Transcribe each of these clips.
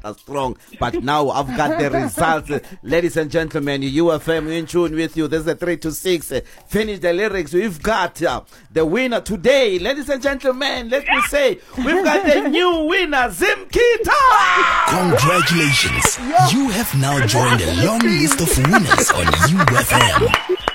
are strong. But now I've got the results. Ladies and gentlemen, UFM in tune with you. This is the 3 to 6. Finish the lyrics. We've got the winner today. Ladies and gentlemen, let me say, we've got the new winner, Zimkhitha. Congratulations. You have now joined a long list of winners on UFM.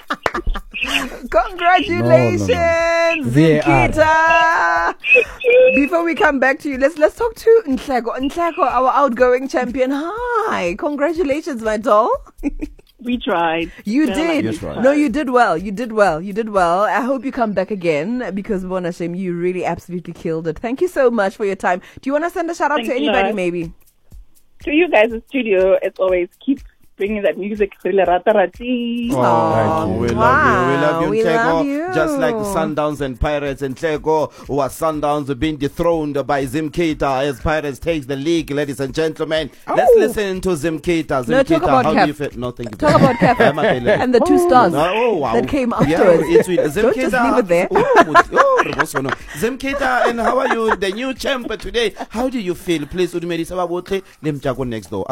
Congratulations, Zimkhitha. Before we come back to you, let's talk to Nhleko. Nhleko, our outgoing champion. Hi, congratulations, my doll. We tried. You did. No, you did well. You did well. I hope you come back again because, Bonashim, you really absolutely killed it. Thank you so much for your time. Do you want to send a shout out to anybody, maybe? To you guys in the studio, as always, keep bringing that music. We love you. We love you. Just like Sundowns and Pirates, and Nhleko, who are Sundowns, being dethroned by Zimkhitha as Pirates takes the league. Ladies and gentlemen, let's listen to Zimkhitha. No, talk about how Cap. do you feel? No, thank you. Talk about Cap and the 2 stars that came afterwards. Don't just leave it there. Zimkhitha, and how are you? The new champ today. How do you feel? Please, next door.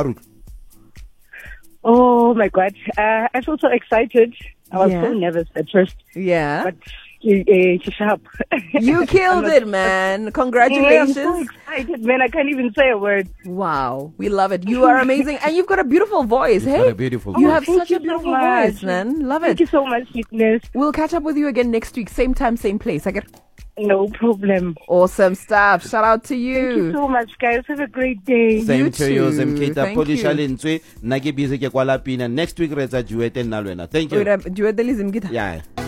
Oh my God. I feel so excited. I was so nervous at first. Yeah. But sharp. You killed it, man. Congratulations. I'm so excited, man. I can't even say a word. Wow. We love it. You are amazing. And you've got a beautiful voice. You've got a beautiful voice. You have such a beautiful voice, man. Love it. Thank you so much, Fitness. We'll catch up with you again next week. Same time, same place. No problem. Awesome stuff. Shout out to you. Thank you so much, guys. Have a great day. Same to you, Zimkhitha. Thank you. Next week, Reza Duet and Nalwena. Thank you. Duet Zimkhitha. Yeah.